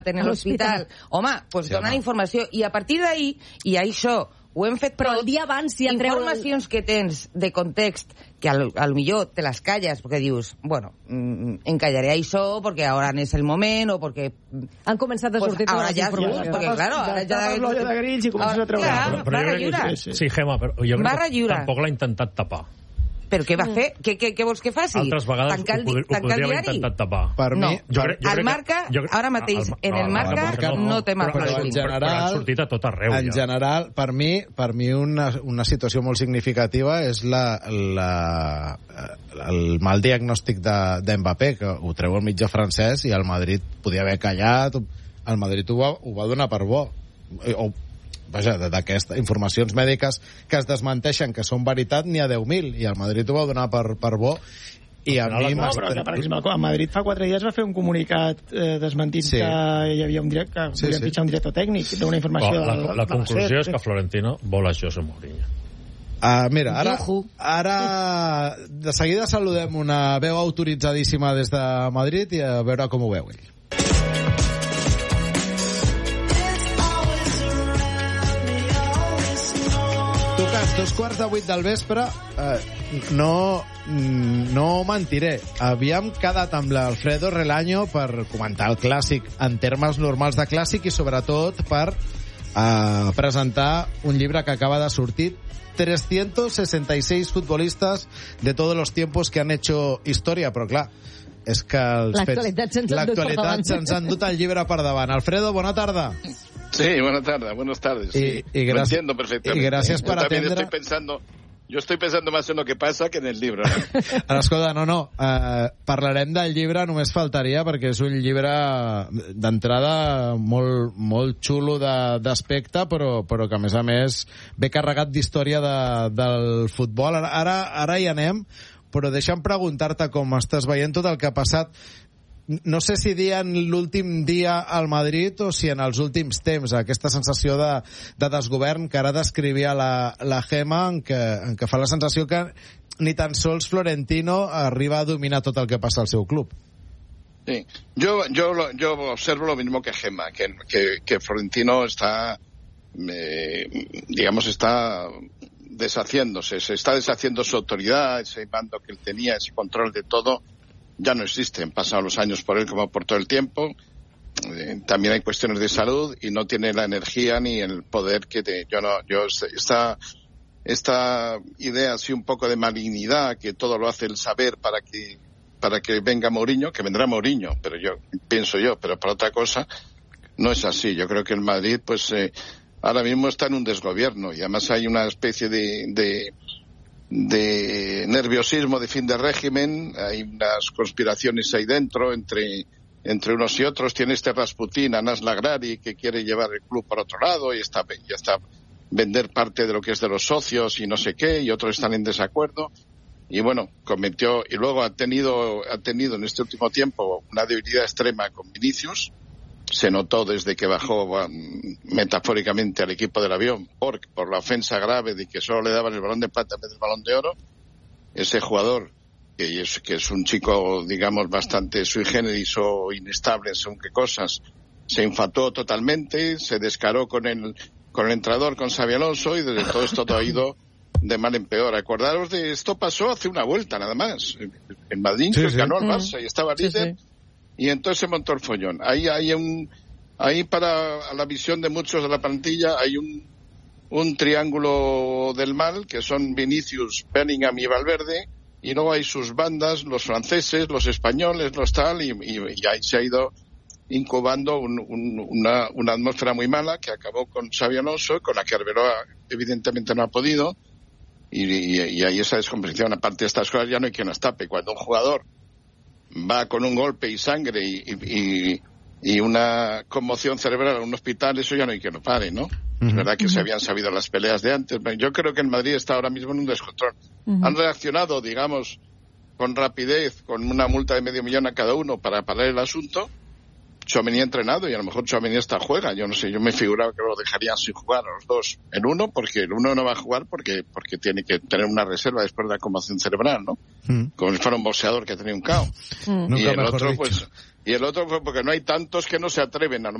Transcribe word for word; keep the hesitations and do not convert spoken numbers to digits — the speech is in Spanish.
en l'hospital. Home, doncs sí, donen home. informació. I a partir d'ahir, i això ho hem fet... Però el dia abans si entreu... Informacions que tens de context, que al, al millor te les calles, perquè dius, bueno, mm, encallaré això perquè ara és el moment, o perquè... Han començat a pues, sortir totes les informacions. Perquè, claro, ara ja... Agafes l'olla de grills i comences a treure... Clar, barra lliure. Sí, sí, Gemma, però jo crec que tampoc l'ha intentat tapar. Però què va fer? Què, què, què vols que faci? Altres vegades tancar el, ho, podria, ho podria haver intentat tapar. Per no, mi, jo crec, jo al crec Marca, que, jo, ara mateix, al, en el Marca, el Marca no, no té Marca. Però, però, en general, però han sortit a tot arreu. En ja. general, per mi, per mi una, una situació molt significativa és la, la, el mal diagnòstic de, de Mbappé, que ho treu el mitjà francès i el Madrid podia haver callat. El Madrid ho va, ho va donar per bo. O, vaja, d'aquestes informacions mèdiques que es desmenteixen que són veritat n'hi ha deu mil i el Madrid ho va donar per, per bo i a mi no, però que, per exemple, a Madrid fa quatre dies va fer un comunicat eh, desmentint sí. que hi havia un directe, que sí, volien sí. pitjar un director tècnic d'una informació oh, la, del, la conclusió és que Florentino vol a José Mourinho. Uh, mira, ara, ara de seguida saludem una veu autoritzadíssima des de Madrid i a veure com ho veu ell. Dos quarts de vuit del vespre, eh, no, no mentiré. Havíem quedat amb l'Alfredo Relaño per comentar el clàssic en termes normals de clàssic i sobretot per eh, presentar un llibre que acaba de sortir, trescientos sesenta y seis futbolistas de todos los tiempos que han hecho historia, però clar, és que l'actualitat se'ns se han dut el llibre per davant. Alfredo, bona tarda. Sí, buenas tardes, buenas tardes. Sí. Y, y lo entiendo perfectamente. Y gracias por yo también atendre... estoy pensando, yo estoy pensando más en lo que pasa que en el libro. ¿No? Ara, escolta, no, no, uh, parlarem del llibre, només faltaria, perquè és un llibre d'entrada molt, molt xulo d'aspecte, però, però que a més a més ve carregat d'història de, del futbol. Ara, ara, ara hi anem, però deixa'm preguntar-te com estàs veient tot el que ha passat. No sé si dir en l'últim dia al Madrid o si en els últims temps, aquesta sensació de, de desgovern que ara descrivia la, la Gemma, en què, en què fa la sensació que ni tan sols Florentino arriba a dominar tot el que passa al seu club. Sí, yo, yo, yo observo lo mismo que Gemma, que, que, que Florentino está, eh, digamos, está deshaciéndose, se está deshaciendo su autoridad, ese mando que él tenía, ese control de todo. Ya no existen, pasan los años por él como por todo el tiempo. Eh, también hay cuestiones de salud y no tiene la energía ni el poder que te, yo no, yo esta, esta idea así un poco de malignidad, que todo lo hace el saber para que, para que venga Mourinho, que vendrá Mourinho, pero yo, pienso yo, pero para otra cosa, no es así. Yo creo que el Madrid, pues, eh, ahora mismo está en un desgobierno y además hay una especie de, de, de nerviosismo de fin de régimen, hay unas conspiraciones ahí dentro entre entre unos y otros. Tiene este Rasputín, Anas Lagrari, que quiere llevar el club para otro lado y está, y está vender parte de lo que es de los socios y no sé qué, y otros están en desacuerdo. Y bueno, cometió, y luego ha tenido, ha tenido en este último tiempo una debilidad extrema con Vinicius. Se notó desde que bajó, bueno, metafóricamente al equipo del avión por, por la ofensa grave de que solo le daban el balón de plata en vez del balón de oro. Ese jugador, que es, que es un chico, digamos, bastante sui generis o inestable según qué cosas, se infatuó totalmente, se descaró con el, con el entrenador, con Xabi Alonso, y desde todo esto todo ha ido de mal en peor. Acordaros de esto, pasó hace una vuelta nada más. En Madrid sí, sí. ganó al Barça y estaba sí, líder. Sí. Y entonces se montó el follón. Ahí hay un, ahí para la visión de muchos de la plantilla hay un, un triángulo del mal, que son Vinicius, Bellingham y Valverde, y luego hay sus bandas, los franceses, los españoles, los tal, y, y, y ahí se ha ido incubando un, un, una, una atmósfera muy mala que acabó con Xabi Alonso, con la que Arbeloa evidentemente no ha podido, y, y, y ahí esa descomposición. Aparte de estas cosas ya no hay quien las tape. Cuando un jugador va con un golpe y sangre y, y, y una conmoción cerebral a un hospital, eso ya no hay quien lo pare, ¿no? Uh-huh. Es verdad que uh-huh. se habían sabido las peleas de antes. Yo creo que el Madrid está ahora mismo en un descontrol. Uh-huh. Han reaccionado, digamos, con rapidez, con una multa de medio millón a cada uno para parar el asunto. Tchouaméni ha entrenado y a lo mejor Tchouaméni hasta juega. Yo no sé, yo me figuraba que lo dejarían sin jugar a los dos. El uno, porque el uno no va a jugar porque porque tiene que tener una reserva después de la conmoción cerebral, ¿no? Mm. Como si fuera un boxeador que tenía un K O. Mm. Y el otro, dicho. pues Y el otro fue porque no hay tantos que no se atreven a